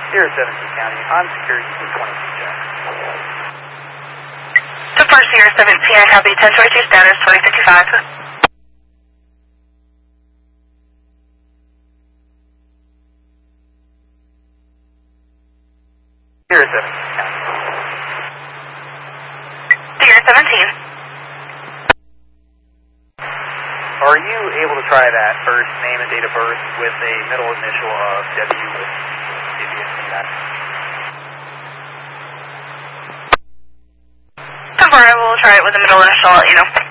Here at 17 County, on security, 22 check. The first Sierra 17, I copy 1022 status 2055. Here at 17 County. Sierra 17. Are you able to try that first name and date of birth with a middle initial of W with that? I will try it with a middle initial, let you know.